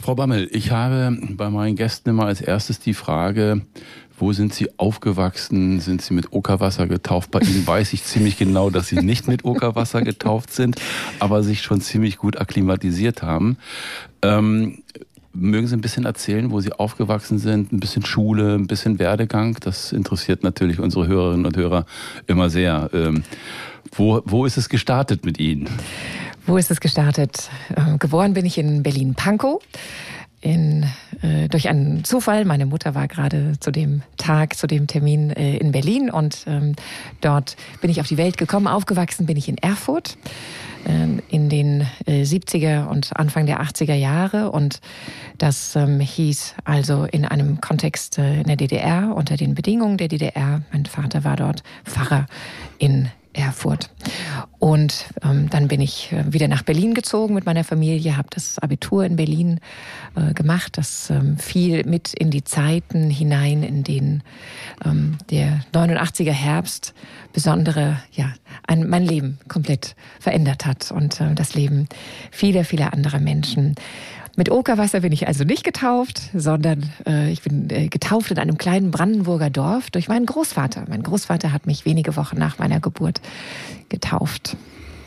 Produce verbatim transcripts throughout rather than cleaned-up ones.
Frau Bammel, ich habe bei meinen Gästen immer als erstes die Frage, wo sind Sie aufgewachsen? Sind Sie mit Okerwasser getauft? Bei Ihnen weiß ich ziemlich genau, dass Sie nicht mit Okerwasser getauft sind, aber sich schon ziemlich gut akklimatisiert haben. Ähm, mögen Sie ein bisschen erzählen, wo Sie aufgewachsen sind? Ein bisschen Schule, ein bisschen Werdegang? Das interessiert natürlich unsere Hörerinnen und Hörer immer sehr. Ähm, wo, wo ist es gestartet mit Ihnen? Wo ist es gestartet? Äh, geboren bin ich in Berlin-Pankow. In, äh, durch einen Zufall. Meine Mutter war gerade zu dem Tag, zu dem Termin äh, in Berlin und ähm, dort bin ich auf die Welt gekommen. Aufgewachsen bin ich in Erfurt äh, in den äh, siebziger und Anfang der achtziger Jahre und das ähm, hieß also in einem Kontext äh, in der D D R, unter den Bedingungen der D D R. Mein Vater war dort Pfarrer in Erfurt. Und ähm, dann bin ich äh, wieder nach Berlin gezogen mit meiner Familie, habe das Abitur in Berlin äh, gemacht. Das ähm, fiel mit in die Zeiten hinein, in denen ähm, der neunundachtziger Herbst besondere, ja, ein, mein Leben komplett verändert hat und äh, das Leben vieler, vieler anderer Menschen. Mit Okerwasser bin ich also nicht getauft, sondern äh, ich bin äh, getauft in einem kleinen Brandenburger Dorf durch meinen Großvater. Mein Großvater hat mich wenige Wochen nach meiner Geburt getauft.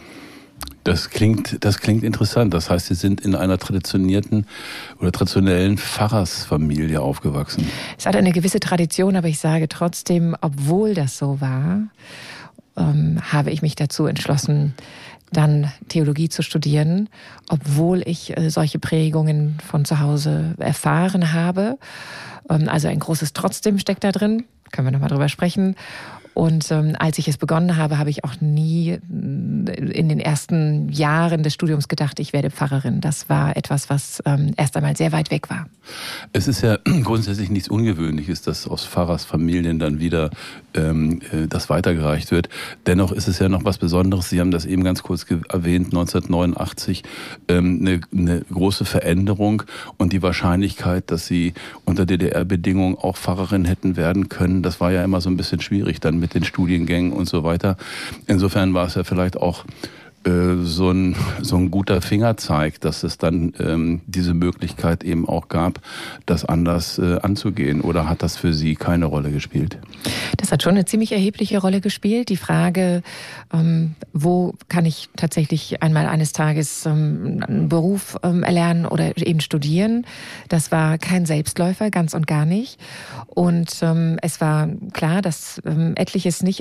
Das klingt, das klingt interessant. Das heißt, Sie sind in einer traditionierten oder traditionellen Pfarrersfamilie aufgewachsen. Es hat eine gewisse Tradition, aber ich sage trotzdem, obwohl das so war, ähm, habe ich mich dazu entschlossen, dann Theologie zu studieren, obwohl ich äh, solche Prägungen von zu Hause erfahren habe. Ähm, also ein großes Trotzdem steckt da drin, können wir nochmal drüber sprechen. Und ähm, als ich es begonnen habe, habe ich auch nie in den ersten Jahren des Studiums gedacht, ich werde Pfarrerin. Das war etwas, was ähm, erst einmal sehr weit weg war. Es ist ja grundsätzlich nichts Ungewöhnliches, dass aus Pfarrersfamilien dann wieder ähm, das weitergereicht wird. Dennoch ist es ja noch was Besonderes. Sie haben das eben ganz kurz erwähnt, neunzehnhundertneunundachtzig, ähm, eine, eine große Veränderung und die Wahrscheinlichkeit, dass Sie unter D D R-Bedingungen auch Pfarrerin hätten werden können, das war ja immer so ein bisschen schwierig dann mit mit den Studiengängen und so weiter. Insofern war es ja vielleicht auch äh, so ein, so ein guter Fingerzeig, dass es dann ähm, diese Möglichkeit eben auch gab, das anders äh, anzugehen. Oder hat das für Sie keine Rolle gespielt? Das hat schon eine ziemlich erhebliche Rolle gespielt. Die Frage, ähm, wo kann ich tatsächlich einmal eines Tages ähm, einen Beruf ähm, erlernen oder eben studieren, das war kein Selbstläufer, ganz und gar nicht. Und ähm, es war klar, dass ähm, etliches nicht